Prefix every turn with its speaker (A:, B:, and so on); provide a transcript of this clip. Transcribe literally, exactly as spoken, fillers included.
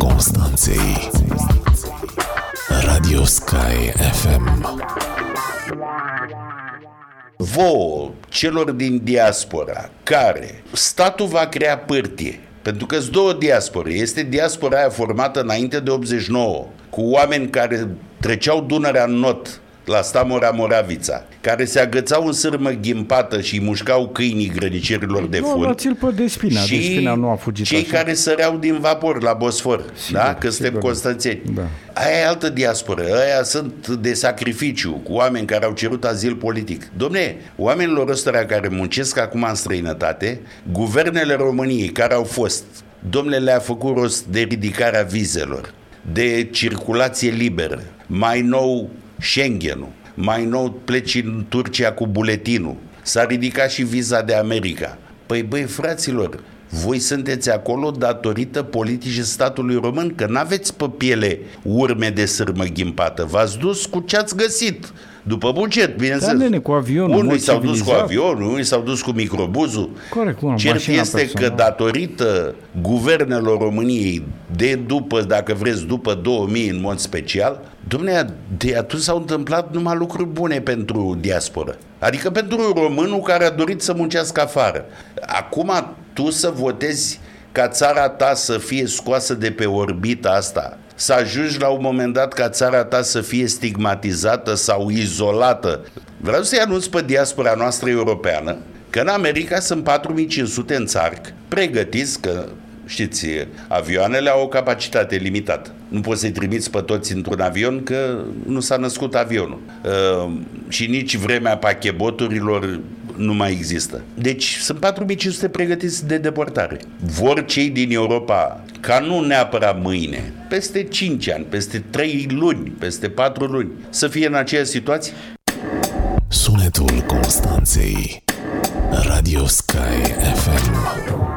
A: Constanței. Radio Sky F M.
B: Vouă, celor din diaspora, care statul va crea pârtie, pentru că sunt două diaspore. Este diaspora aia formată înainte de optzeci și nouă, cu oameni care treceau Dunărea în not la Stamora Moravița, care se agățau în sârmă ghimpată și mușcau câinii grădicirilor de fund.
C: Luați-l pe Despina,
B: și
C: Despina nu a fugit
B: cei
C: așa.
B: care săreau din vapor la Bosfor,
C: Sigur,
B: da? Că
C: sigur.
B: suntem constanțeni.
C: Da.
B: Aia e altă diasporă, aia sunt de sacrificiu, cu oameni care au cerut azil politic. Dom'le, oamenilor ăstora care muncesc acum în străinătate, guvernele României care au fost, dom'le, le-a făcut rost de ridicarea vizelor, de circulație liberă, mai nou Schengen-ul, mai nou pleci în Turcia cu buletinul, s-a ridicat și viza de America. Păi băi, fraților, voi sunteți acolo datorită politicii statului român, că n-aveți pe piele urme de sârmă ghimpată, v-ați dus cu ce-ați găsit, după buget, bineînțeles.
C: Da, nene, cu avionul,
B: Unii
C: mult
B: s-au dus cu
C: civilizat.
B: avionul, unii s-au dus cu microbuzul.
C: Corect, cu
B: Cert
C: mașina
B: este
C: personală.
B: că datorită guvernelor României de după, dacă vreți, după două mii în mod special, dom'le, de atunci s-au întâmplat numai lucruri bune pentru diasporă. Adică pentru românul care a dorit să muncească afară. Acum tu să votezi ca țara ta să fie scoasă de pe orbita asta, să ajungi la un moment dat ca țara ta să fie stigmatizată sau izolată. Vreau să-i anunț pe diaspora noastră europeană că în America sunt patru mii cinci sute în țarc, pregătiți că, știți, avioanele au o capacitate limitată. Nu poți să-i trimiți pe toți într-un avion că nu s-a născut avionul. Uh, și nici vremea pacheboturilor nu mai există. Deci sunt patru mii cinci sute pregătiți de deportare. Vor cei din Europa, ca nu neapărat mâine, peste cinci ani, peste trei luni, peste patru luni, să fie în aceeași situație?
A: Sunetul Constanței. Radio Sky F M.